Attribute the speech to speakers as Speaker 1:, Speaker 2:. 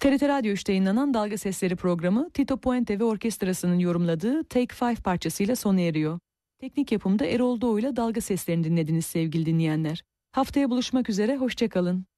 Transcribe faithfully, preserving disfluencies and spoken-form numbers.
Speaker 1: T R T Radyo üçte yayınlanan Dalga Sesleri programı Tito Puente ve orkestrasının yorumladığı Take Five parçasıyla sona eriyor. Teknik yapımda Erol Doğu'yla Dalga Seslerini dinlediniz sevgili dinleyenler. Haftaya buluşmak üzere, hoşça kalın.